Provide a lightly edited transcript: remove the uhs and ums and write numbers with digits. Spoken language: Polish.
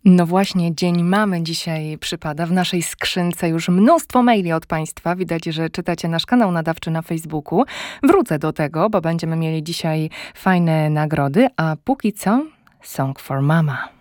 No właśnie, Dzień Mamy dzisiaj przypada. W naszej skrzynce już mnóstwo maili od Państwa. Widać, że czytacie nasz kanał nadawczy na Facebooku. Wrócę do tego, bo będziemy mieli dzisiaj fajne nagrody, a póki co Song for Mama.